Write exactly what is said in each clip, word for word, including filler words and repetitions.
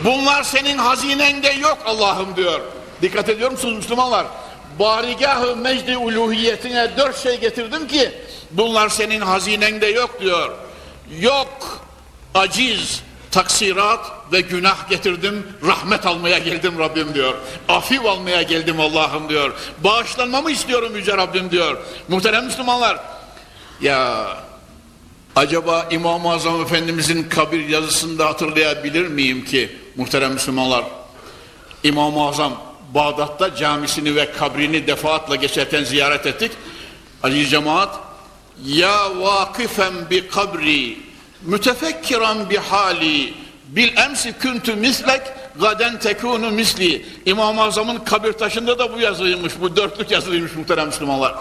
Bunlar senin hazinende yok Allah'ım diyor. Dikkat ediyor musunuz Müslümanlar? Barigah-ı mecdi uluhiyetine dört şey getirdim ki bunlar senin hazinende yok diyor. Yok, aciz, taksirat ve günah getirdim, rahmet almaya geldim Rabbim diyor. Afif almaya geldim Allah'ım diyor. Bağışlanmamı istiyorum Yüce Rabbim diyor. Muhterem Müslümanlar, ya acaba İmam-ı Azam Efendimizin kabir yazısında hatırlayabilir miyim ki muhterem Müslümanlar? İmam-ı Azam Bağdat'ta camisini ve kabrini defaatla geçerken ziyaret ettik. Aziz cemaat, ya vakifen bi kabri mütefekkiran bi hali bil emsi kuntu mislek gaden tekunu misli. İmam-ı Azam'ın kabir taşında da bu yazılıymış, bu dörtlük yazılıymış muhterem Müslümanlar.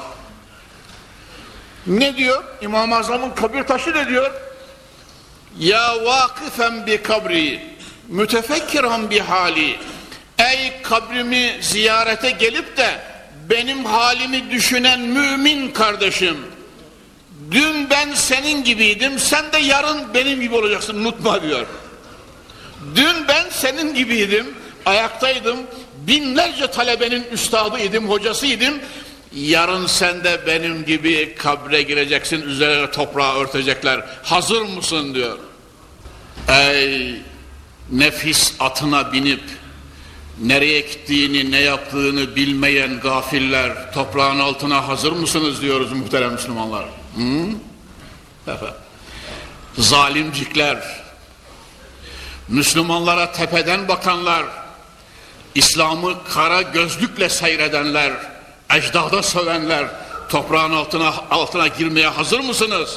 Ne diyor? İmam-ı Azam'ın kabir taşı ne diyor? Ya vakifen bi kabri mütefekkiran bi hali. Ey kabrimi ziyarete gelip de benim halimi düşünen mümin kardeşim, dün ben senin gibiydim, sen de yarın benim gibi olacaksın, unutma diyor. Dün ben senin gibiydim, ayaktaydım, binlerce talebenin üstadıydım, hocasıydım. Yarın sen de benim gibi kabre gireceksin, üzerine toprağı örtecekler. Hazır mısın diyor. Ey nefis atına binip nereye gittiğini, ne yaptığını bilmeyen gafiller, toprağın altına hazır mısınız diyoruz muhterem Müslümanlar. Hı? Efendim. Zalimcikler, Müslümanlara tepeden bakanlar, İslam'ı kara gözlükle seyredenler, ecdada sövenler, toprağın altına altına girmeye hazır mısınız?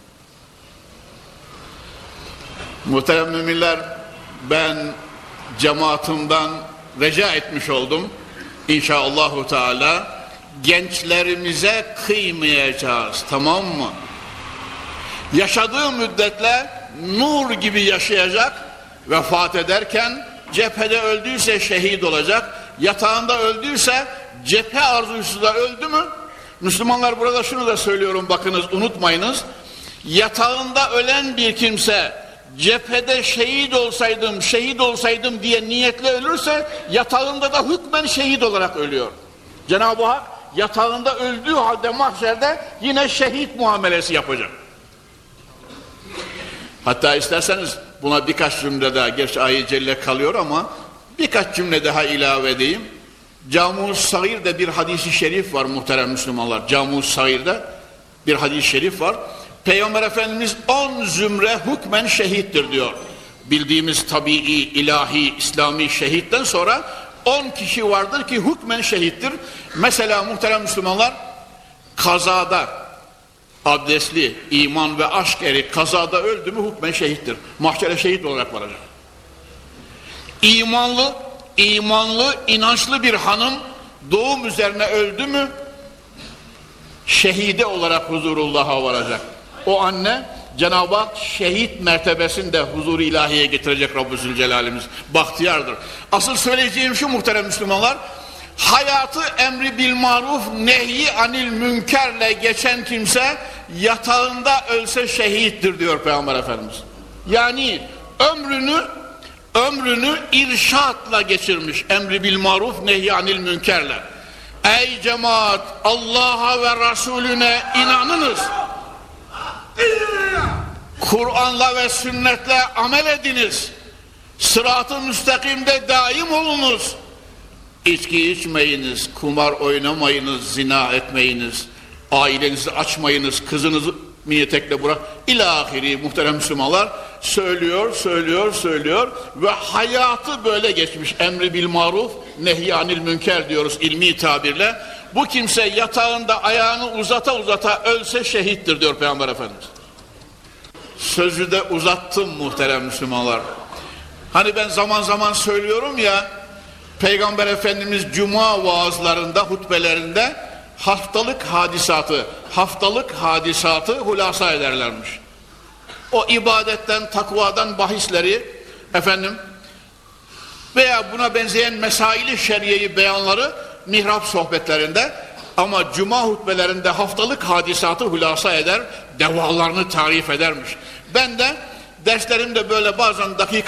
Muhterem müminler, ben cemaatimden rica etmiş oldum. İnşallahü Teala gençlerimize kıymayacağız, tamam mı? Yaşadığı müddetle nur gibi yaşayacak, vefat ederken cephede öldüyse şehit olacak, yatağında öldüyse cephe arzusuyla öldü mü? Müslümanlar, burada şunu da söylüyorum, bakınız, unutmayınız. Yatağında ölen bir kimse cephede şehit olsaydım, şehit olsaydım diye niyetle ölürse yatağında da hükmen şehit olarak ölüyor. Cenab-ı Hak yatağında öldüğü halde mahşerde yine şehit muamelesi yapacak. Hatta isterseniz buna birkaç cümle daha, gerçi ayet-i celle kalıyor ama birkaç cümle daha ilave edeyim. Cami-ü Sagir'de bir hadis-i şerif var muhterem Müslümanlar. Cami-ü Sagir'de bir hadis-i şerif var. Peygamber Efendimiz on zümre hükmen şehittir diyor. Bildiğimiz tabii, ilahi, İslami şehitten sonra on kişi vardır ki hükmen şehittir. Mesela muhterem Müslümanlar, kazada abdestli, iman ve aşk eri kazada öldü mü hükmen şehittir. Mahşere şehit olarak varacak. İmanlı, imanlı, inançlı bir hanım doğum üzerine öldü mü şehide olarak huzurullah'a varacak. O anne Cenab-ı Hak şehit mertebesinde huzur-u ilahiye getirecek Rabbü Zülcelal'imiz. Bahtiyardır. Asıl söyleyeceğim şu muhterem Müslümanlar, hayatı emri bil maruf nehi anil münkerle geçen kimse yatağında ölse şehittir diyor Peygamber Efendimiz. Yani ömrünü ömrünü irşatla geçirmiş, emri bil maruf nehi anil münkerle. Ey cemaat, Allah'a ve Resulüne inanınız. Kur'an'la ve sünnetle amel ediniz. Sırat-ı müstakimde daim olunuz. İçki içmeyiniz, kumar oynamayınız, zina etmeyiniz, ailenizi açmayınız, kızınızı miyetekle bırak. İlahiri muhterem Müslümanlar söylüyor, söylüyor, söylüyor ve hayatı böyle geçmiş. Emri bil maruf, nehyanil münker diyoruz ilmi tabirle. Bu kimse yatağında ayağını uzata uzata ölse şehittir diyor Peygamber Efendimiz. Sözü de uzattım muhterem Müslümanlar. Hani ben zaman zaman söylüyorum ya, Peygamber Efendimiz cuma vaazlarında, hutbelerinde haftalık hadisatı, haftalık hadisatı hulasa ederlermiş. O ibadetten, takvadan bahisleri efendim veya buna benzeyen mesail-i şeriyeyi beyanları mihrap sohbetlerinde, ama cuma hutbelerinde haftalık hadisatı hulasa eder, devalarını tarif edermiş. Ben de derslerimde böyle bazen dakika